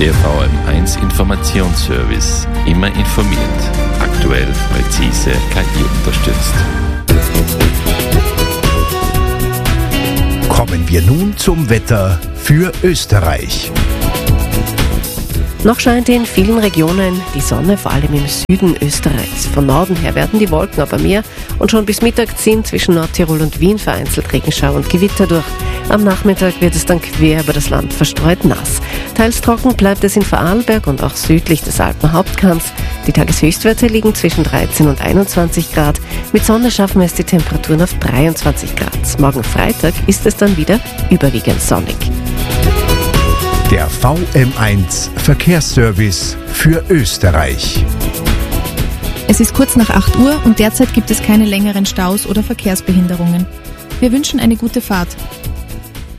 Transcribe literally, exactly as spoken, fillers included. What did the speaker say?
Der V M eins Informationsservice. Immer informiert. Aktuell, präzise, K I unterstützt. Kommen wir nun zum Wetter für Österreich. Noch scheint in vielen Regionen die Sonne, vor allem im Süden Österreichs. Von Norden her werden die Wolken aber mehr und schon bis Mittag ziehen zwischen Nordtirol und Wien vereinzelt Regenschauer und Gewitter durch. Am Nachmittag wird es dann quer über das Land verstreut nass. Teils trocken bleibt es in Vorarlberg und auch südlich des Alpenhauptkamms. Die Tageshöchstwerte liegen zwischen dreizehn und einundzwanzig Grad. Mit Sonne schaffen es die Temperaturen auf dreiundzwanzig Grad. Morgen Freitag ist es dann wieder überwiegend sonnig. Der V M eins Verkehrsservice für Österreich. Es ist kurz nach acht Uhr und derzeit gibt es keine längeren Staus oder Verkehrsbehinderungen. Wir wünschen eine gute Fahrt.